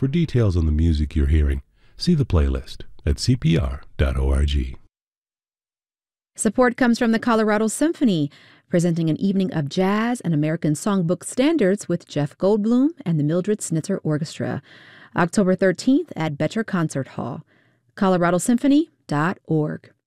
For details on the music you're hearing, see the playlist at cpr.org. Support comes from the Colorado Symphony, presenting an evening of jazz and American songbook standards with Jeff Goldblum and the Mildred Snitzer Orchestra, October 13th at Betcher Concert Hall. coloradosymphony.org.